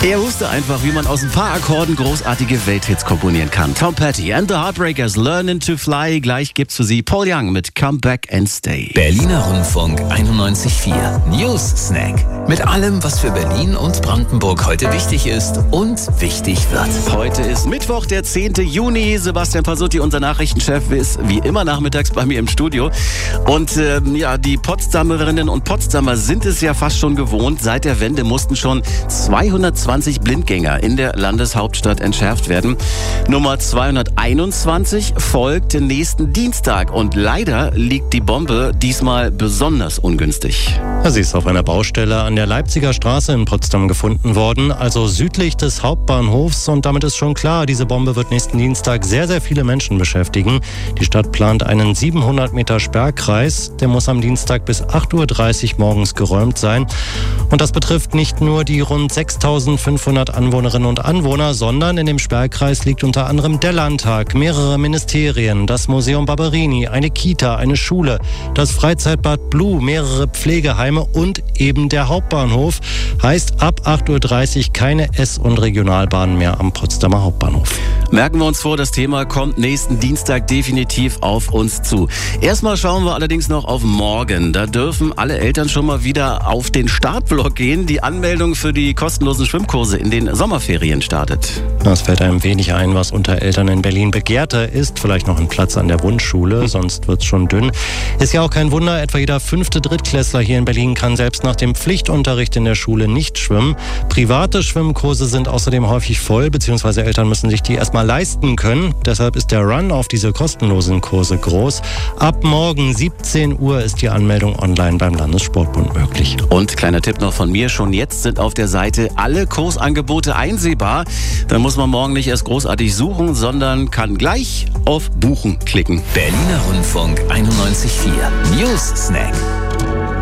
Er wusste einfach, wie man aus ein paar Akkorden großartige Welthits komponieren kann. Tom Petty and the Heartbreakers, Learning to Fly. Gleich gibt's für Sie Paul Young mit Come Back and Stay. Berliner Rundfunk 91.4 News Snack. Mit allem, was für Berlin und Brandenburg heute wichtig ist und wichtig wird. Heute ist Mittwoch, der 10. Juni. Sebastian Pasutti, unser Nachrichtenchef, ist wie immer nachmittags bei mir im Studio. Und die Potsdamerinnen und Potsdamer sind es ja fast schon gewohnt. Seit der Wende mussten schon 220 Blindgänger in der Landeshauptstadt entschärft werden. Nummer 221 folgt nächsten Dienstag. Und leider liegt die Bombe diesmal besonders ungünstig. Sie ist auf einer Baustelle an der Leipziger Straße in Potsdam gefunden worden, also südlich des Hauptbahnhofs. Und damit ist schon klar, diese Bombe wird nächsten Dienstag sehr, sehr viele Menschen beschäftigen. Die Stadt plant einen 700 Meter Sperrkreis. Der muss am Dienstag bis 8.30 Uhr morgens geräumt sein. Und das betrifft nicht nur die rund 6.500 Anwohnerinnen und Anwohner, sondern in dem Sperrkreis liegt unter anderem der Landtag, mehrere Ministerien, das Museum Barberini, eine Kita, eine Schule, das Freizeitbad Blue, mehrere Pflegeheime und eben der Hauptbahnhof. Heißt ab 8.30 Uhr keine S- und Regionalbahnen mehr am Potsdamer Hauptbahnhof. Merken wir uns vor, das Thema kommt nächsten Dienstag definitiv auf uns zu. Erstmal schauen wir allerdings noch auf morgen. Da dürfen alle Eltern schon mal wieder auf den Startblock gehen. Die Anmeldung für die kostenlosen Schwimmkurse in den Sommerferien startet. Es fällt einem wenig ein, was unter Eltern in Berlin begehrter ist. Vielleicht noch ein Platz an der Grundschule, sonst wird's schon dünn. Ist ja auch kein Wunder, etwa jeder 5. Drittklässler hier in Berlin kann selbst nach dem Pflichtunterricht in der Schule nicht schwimmen. Private Schwimmkurse sind außerdem häufig voll, beziehungsweise Eltern müssen sich die erstmal leisten können. Deshalb ist der Run auf diese kostenlosen Kurse groß. Ab morgen 17 Uhr ist die Anmeldung online beim Landessportbund möglich. Und kleiner Tipp noch von mir, schon jetzt sind auf der Seite alle Kursangebote einsehbar. Dann muss man morgen nicht erst großartig suchen, sondern kann gleich auf Buchen klicken. Berliner Rundfunk 91.4 News Snack.